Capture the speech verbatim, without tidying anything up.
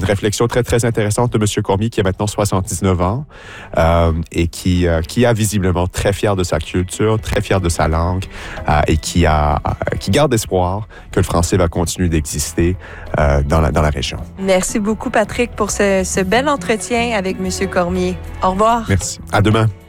une réflexion très, très intéressante de M. Cormier, qui a maintenant soixante-dix-neuf ans euh, et qui, euh, qui est visiblement très fier de sa culture, très fier de sa langue euh, et qui, a, euh, qui garde espoir que le français va continuer d'exister euh, dans, la, dans la région. Merci beaucoup, Patrick, pour ce, ce bel entretien avec M. Cormier. Au revoir. Merci. À demain.